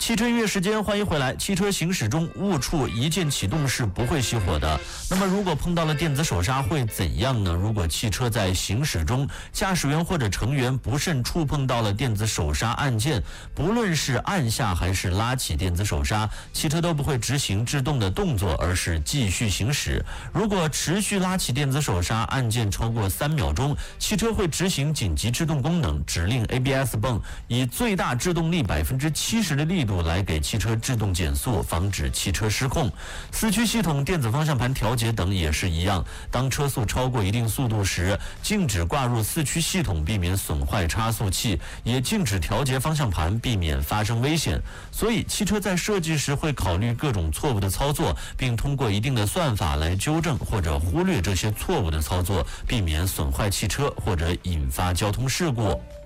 汽车音乐时间，欢迎回来。汽车行驶中误触一键启动是不会熄火的。那么如果碰到了电子手刹会怎样呢？如果汽车在行驶中，驾驶员或者成员不慎触碰到了电子手刹按键，不论是按下还是拉起电子手刹，汽车都不会执行制动的动作，而是继续行驶。如果持续拉起电子手刹按键超过3秒钟，汽车会执行紧急制动功能，指令 ABS 泵以最大制动力70%的力度来给汽车制动减速，防止汽车失控。四驱系统、电子方向盘调节等也是一样，当车速超过一定速度时，禁止挂入四驱系统，避免损坏差速器，也禁止调节方向盘，避免发生危险。所以汽车在设计时会考虑各种错误的操作，并通过一定的算法来纠正或者忽略这些错误的操作，避免损坏汽车或者引发交通事故。